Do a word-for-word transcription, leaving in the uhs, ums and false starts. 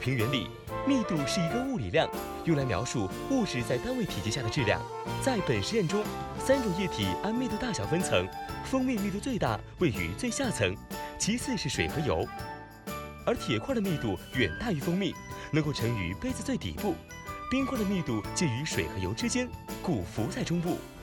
平原理，密度是一个物理量，用来描述物质在单位体积下的质量。在本实验中，三种液体按密度大小分层，蜂蜜密度最大，位于最下层，其次是水和油。而铁块的密度远大于蜂蜜，能够沉于杯子最底部；冰块的密度介于水和油之间，故浮在中部。